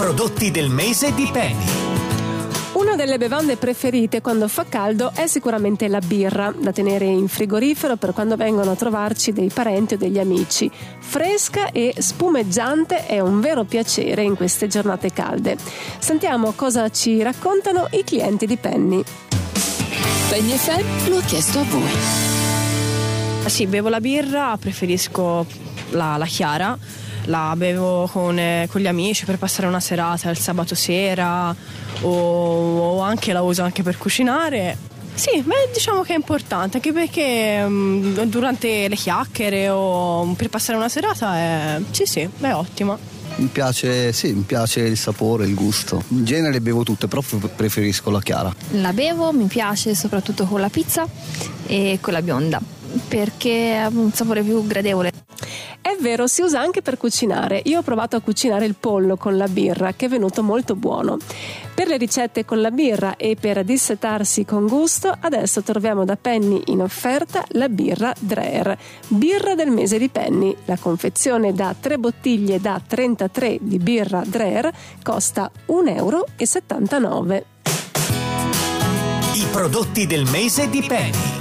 prodotti del mese di Penny. Una delle bevande preferite quando fa caldo è sicuramente la birra, da tenere in frigorifero per quando vengono a trovarci dei parenti o degli amici. Fresca e spumeggiante è un vero piacere in queste giornate calde. Sentiamo cosa ci raccontano i clienti di Penny. Penny FM lo ha chiesto a voi. Sì, bevo la birra, preferisco la chiara. La bevo con gli amici per passare una serata il sabato sera o anche la uso anche per cucinare. Sì, diciamo che è importante, anche perché durante le chiacchiere o per passare una serata è ottima. Mi piace il sapore, il gusto. In genere bevo tutte, però preferisco la chiara. La bevo, mi piace soprattutto con la pizza e con la bionda, perché ha un sapore più gradevole. È vero, si usa anche per cucinare. Io ho provato a cucinare il pollo con la birra, che è venuto molto buono. Per le ricette con la birra e per dissetarsi con gusto, adesso troviamo da Penny in offerta la birra Dreher, birra del mese di Penny. La confezione da 3 bottiglie da 33 di birra Dreher costa €1,79. I prodotti del mese di Penny.